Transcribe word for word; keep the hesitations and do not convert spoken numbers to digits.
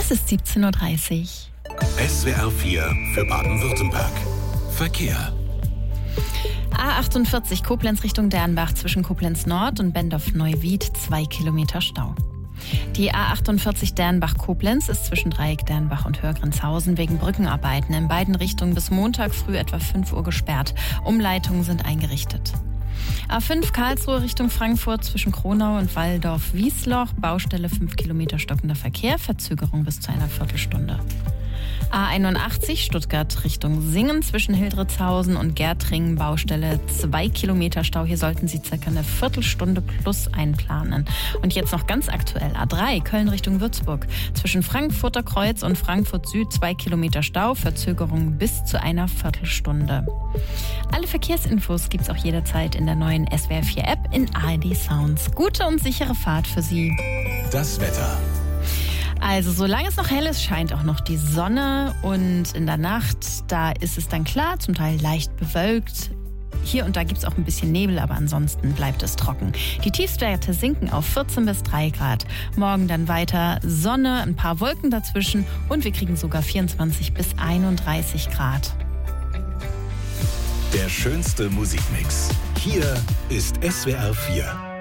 Es ist siebzehn Uhr dreißig. S W R vier für Baden-Württemberg. Verkehr. A achtundvierzig Koblenz Richtung Dernbach zwischen Koblenz Nord und Bendorf-Neuwied, zwei Kilometer Stau. Die A achtundvierzig Dernbach-Koblenz ist zwischen Dreieck Dernbach und Hörgrenzhausen wegen Brückenarbeiten in beiden Richtungen bis Montag früh etwa fünf Uhr gesperrt. Umleitungen sind eingerichtet. A fünf Karlsruhe Richtung Frankfurt zwischen Kronau und Walldorf-Wiesloch, Baustelle fünf Kilometer stockender Verkehr, Verzögerung bis zu einer Viertelstunde. A einundachtzig Stuttgart Richtung Singen zwischen Hildritzhausen und Gärtringen, Baustelle zwei Kilometer Stau. Hier sollten Sie circa eine Viertelstunde plus einplanen. Und jetzt noch ganz aktuell A drei Köln Richtung Würzburg zwischen Frankfurter Kreuz und Frankfurt Süd zwei Kilometer Stau, Verzögerung bis zu einer Viertelstunde. Alle Verkehrsinfos gibt's auch jederzeit in der neuen S W R vier App in A R D Sounds. Gute und sichere Fahrt für Sie. Das Wetter. Also solange es noch hell ist, scheint auch noch die Sonne und in der Nacht, da ist es dann klar, zum Teil leicht bewölkt. Hier und da gibt es auch ein bisschen Nebel, aber ansonsten bleibt es trocken. Die Tiefstwerte sinken auf vierzehn bis drei Grad. Morgen dann weiter Sonne, ein paar Wolken dazwischen und wir kriegen sogar vierundzwanzig bis einunddreißig Grad. Der schönste Musikmix. Hier ist S W R vier.